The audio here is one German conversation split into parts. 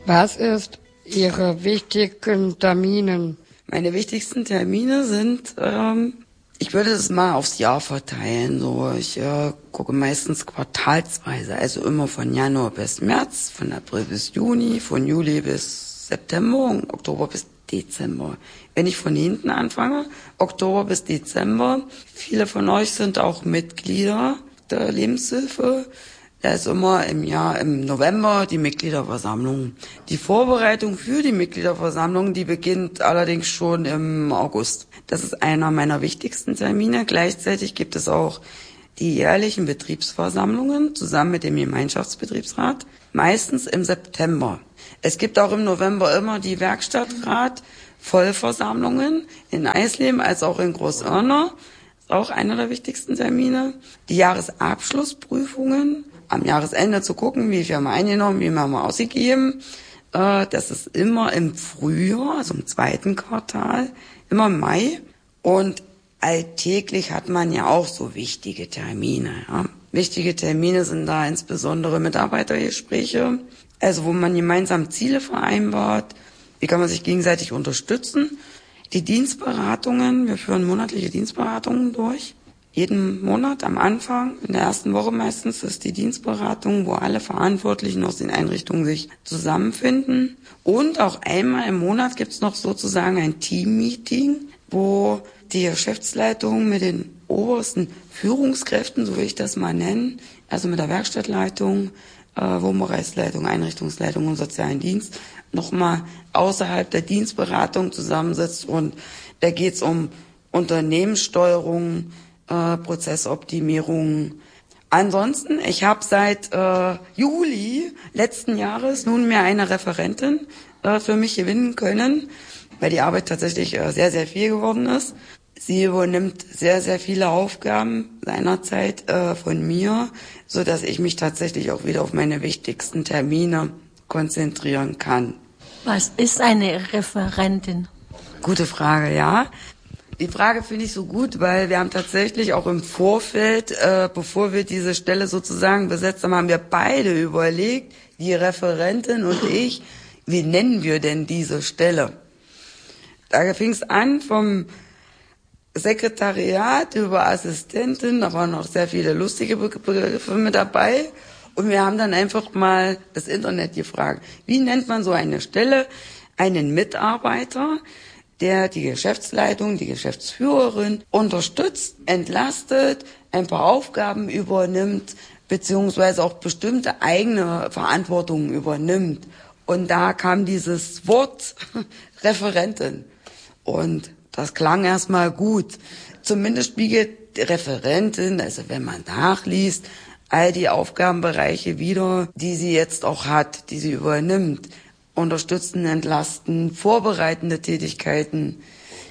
Was ist Ihre wichtigsten Termine? Meine wichtigsten Termine sind, ich würde es mal aufs Jahr verteilen. So, ich gucke meistens quartalsweise, also immer von Januar bis März, von April bis Juni, von Juli bis September und Oktober bis Dezember. Wenn ich von hinten anfange, Oktober bis Dezember, viele von euch sind auch Mitglieder der Lebenshilfe. Da ist immer im November die Mitgliederversammlung. Die Vorbereitung für die Mitgliederversammlung, die beginnt allerdings schon im August. Das ist einer meiner wichtigsten Termine. Gleichzeitig gibt es auch die jährlichen Betriebsversammlungen zusammen mit dem Gemeinschaftsbetriebsrat, meistens im September. Es gibt auch im November immer die Werkstattrat-Vollversammlungen in Eisleben als auch in Großirna. Ist auch einer der wichtigsten Termine. Die Jahresabschlussprüfungen. Am Jahresende zu gucken, wie viel haben wir eingenommen, wie viel haben wir ausgegeben. Das ist immer im Frühjahr, also im zweiten Quartal, immer im Mai. Und alltäglich hat man ja auch so wichtige Termine. Ja. Wichtige Termine sind da insbesondere Mitarbeitergespräche, also wo man gemeinsam Ziele vereinbart, wie kann man sich gegenseitig unterstützen. Die Dienstberatungen, wir führen monatliche Dienstberatungen durch. Jeden Monat am Anfang, in der ersten Woche meistens, ist die Dienstberatung, wo alle Verantwortlichen aus den Einrichtungen sich zusammenfinden. Und auch einmal im Monat gibt's noch sozusagen ein Team-Meeting, wo die Geschäftsleitung mit den obersten Führungskräften, so will ich das mal nennen, also mit der Werkstattleitung, Wohnbereichsleitung, Einrichtungsleitung und sozialen Dienst, nochmal außerhalb der Dienstberatung zusammensitzt. Und da geht's um Unternehmenssteuerung, Prozessoptimierung. Ansonsten, ich habe seit Juli letzten Jahres nunmehr eine Referentin für mich gewinnen können, weil die Arbeit tatsächlich sehr, sehr viel geworden ist. Sie übernimmt sehr, sehr viele Aufgaben seinerzeit von mir, so dass ich mich tatsächlich auch wieder auf meine wichtigsten Termine konzentrieren kann. Was ist eine Referentin? Gute Frage, ja. Die Frage finde ich so gut, weil wir haben tatsächlich auch im Vorfeld, bevor wir diese Stelle sozusagen besetzt haben, haben wir beide überlegt, die Referentin und ich, wie nennen wir denn diese Stelle? Da fing es an vom Sekretariat über Assistentin, da waren noch sehr viele lustige Begriffe mit dabei. Und wir haben dann einfach mal das Internet gefragt, wie nennt man so eine Stelle, einen Mitarbeiter, der die Geschäftsleitung, die Geschäftsführerin unterstützt, entlastet, ein paar Aufgaben übernimmt, beziehungsweise auch bestimmte eigene Verantwortungen übernimmt. Und da kam dieses Wort Referentin. Und das klang erstmal gut. Zumindest spiegelt die Referentin, also wenn man nachliest, all die Aufgabenbereiche wieder, die sie jetzt auch hat, die sie übernimmt. Unterstützen, entlasten, vorbereitende Tätigkeiten.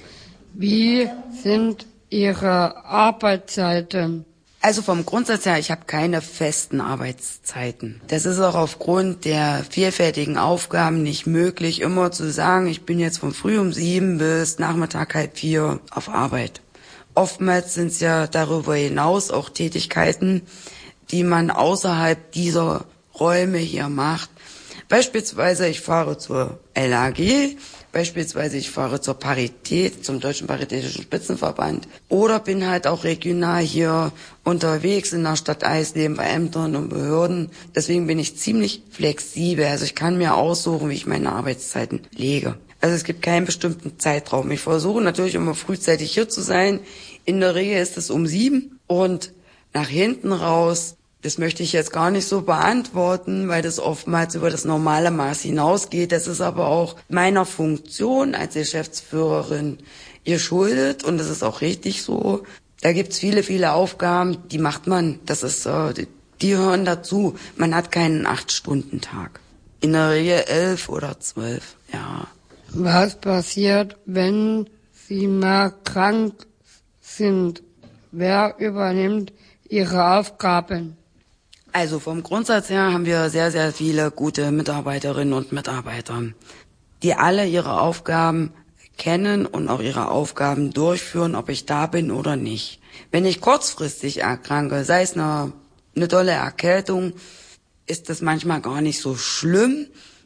Wie sind Ihre Arbeitszeiten? Also vom Grundsatz her, ich habe keine festen Arbeitszeiten. Das ist auch aufgrund der vielfältigen Aufgaben nicht möglich, immer zu sagen, ich bin jetzt von früh um 7 bis Nachmittag 3:30 auf Arbeit. Oftmals sind es ja darüber hinaus auch Tätigkeiten, die man außerhalb dieser Räume hier macht. Beispielsweise, ich fahre zur LAG, beispielsweise ich fahre zur Parität, zum Deutschen Paritätischen Spitzenverband oder bin halt auch regional hier unterwegs in der Stadt Eisleben bei Ämtern und Behörden. Deswegen bin ich ziemlich flexibel, also ich kann mir aussuchen, wie ich meine Arbeitszeiten lege. Also es gibt keinen bestimmten Zeitraum. Ich versuche natürlich immer frühzeitig hier zu sein. In der Regel ist es um 7 und nach hinten raus. Das möchte ich jetzt gar nicht so beantworten, weil das oftmals über das normale Maß hinausgeht. Das ist aber auch meiner Funktion als Geschäftsführerin geschuldet und das ist auch richtig so. Da gibt's viele, viele Aufgaben, die macht man. Das ist, die hören dazu. Man hat keinen 8-Stunden-Tag. In der Regel 11 oder 12, ja. Was passiert, wenn Sie mal krank sind? Wer übernimmt Ihre Aufgaben? Also vom Grundsatz her haben wir sehr, sehr viele gute Mitarbeiterinnen und Mitarbeiter, die alle ihre Aufgaben kennen und auch ihre Aufgaben durchführen, ob ich da bin oder nicht. Wenn ich kurzfristig erkranke, sei es eine dolle Erkältung, ist das manchmal gar nicht so schlimm.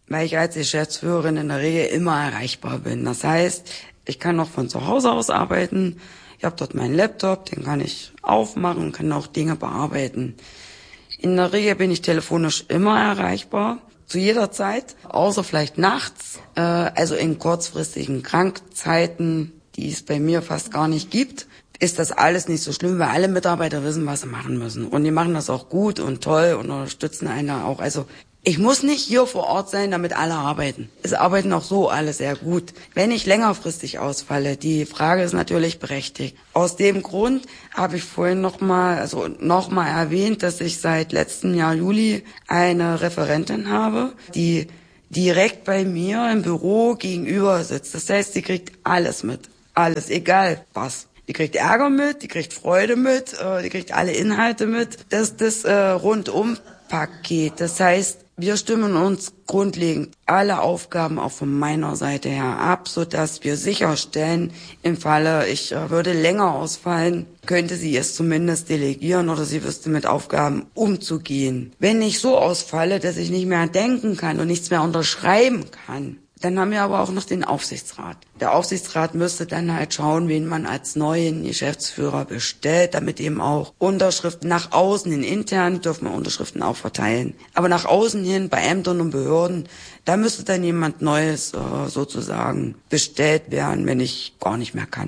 weil ich als Geschäftsführerin in der Regel immer erreichbar bin. Das heißt, ich kann auch von zu Hause aus arbeiten. Ich habe dort meinen Laptop, den kann ich aufmachen und kann auch Dinge bearbeiten. In der Regel bin ich telefonisch immer erreichbar, zu jeder Zeit, außer vielleicht nachts, also in kurzfristigen Krankzeiten, die es bei mir fast gar nicht gibt, ist das alles nicht so schlimm, weil alle Mitarbeiter wissen, was sie machen müssen. Und die machen das auch gut und toll und unterstützen einen auch. Also ich muss nicht hier vor Ort sein, damit alle arbeiten. Es arbeiten auch so alle sehr gut. Wenn ich längerfristig ausfalle, die Frage ist natürlich berechtigt. Aus dem Grund habe ich vorhin nochmal erwähnt, dass ich seit letztem Jahr Juli eine Referentin habe, die direkt bei mir im Büro gegenüber sitzt. Das heißt, sie kriegt alles mit. Alles, egal was. Die kriegt Ärger mit, die kriegt Freude mit, die kriegt alle Inhalte mit. Das ist das Rundum-Paket. Das heißt, wir stimmen uns grundlegend alle Aufgaben auch von meiner Seite her ab, sodass wir sicherstellen, im Falle ich würde länger ausfallen, könnte sie es zumindest delegieren oder sie wüsste mit Aufgaben umzugehen. Wenn ich so ausfalle, dass ich nicht mehr denken kann und nichts mehr unterschreiben kann, dann haben wir aber auch noch den Aufsichtsrat. Der Aufsichtsrat müsste dann halt schauen, wen man als neuen Geschäftsführer bestellt, damit eben auch Unterschriften nach außen hin, intern dürfen wir Unterschriften auch verteilen. Aber nach außen hin, bei Ämtern und Behörden, da müsste dann jemand Neues sozusagen bestellt werden, wenn ich gar nicht mehr kann.